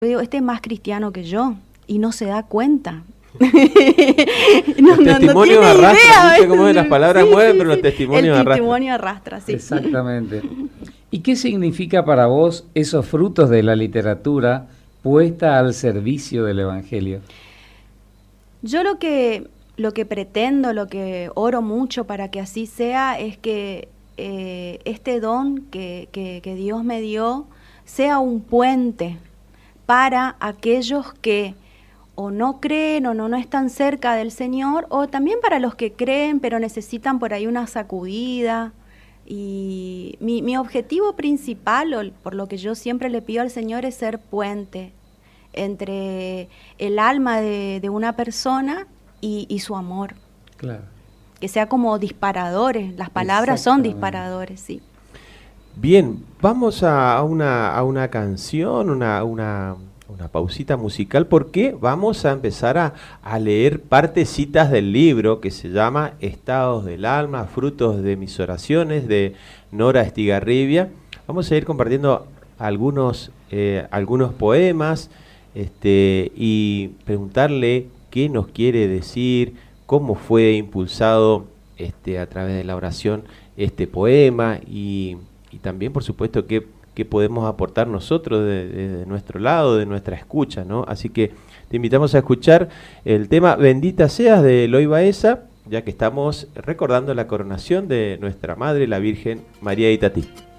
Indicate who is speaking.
Speaker 1: Yo digo, este es más cristiano que yo y no se da cuenta.
Speaker 2: Los testimonios arrastran, ¿viste cómo las palabras mueven, pero los testimonios arrastran?
Speaker 1: El testimonio arrastra, sí.
Speaker 3: Exactamente. ¿Y qué significa para vos esos frutos de la literatura puesta al servicio del Evangelio?
Speaker 1: Yo lo que pretendo, lo que oro mucho para que así sea, es que este don que Dios me dio sea un puente para aquellos que o no creen o no están cerca del Señor, o también para los que creen pero necesitan por ahí una sacudida. Y mi objetivo principal, o por lo que yo siempre le pido al Señor, es ser puente entre el alma de una persona y su amor.
Speaker 3: Claro.
Speaker 1: Que sea como disparadores, las palabras son disparadores, sí.
Speaker 2: Bien, vamos a una canción, una pausita musical, porque vamos a empezar a leer partecitas del libro que se llama Estados del Alma, Frutos de mis oraciones, de Nora Estigarribia. Vamos a ir compartiendo algunos poemas y preguntarle qué nos quiere decir, cómo fue impulsado a través de la oración este poema y también, por supuesto, qué podemos aportar nosotros de nuestro lado, de nuestra escucha, ¿no? Así que te invitamos a escuchar el tema Bendita seas de Eloy Baeza, ya que estamos recordando la coronación de nuestra Madre, la Virgen María de Itatí.